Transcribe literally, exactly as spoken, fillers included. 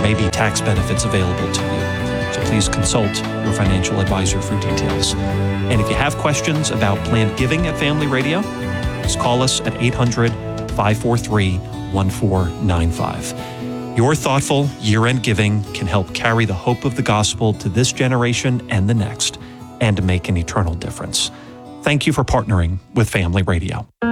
may be tax benefits available to you. So please consult your financial advisor for details. And if you have questions about planned giving at Family Radio, just call us at eight hundred, five four three, one four nine five. Your thoughtful year-end giving can help carry the hope of the gospel to this generation and the next, and to make an eternal difference. Thank you for partnering with Family Radio.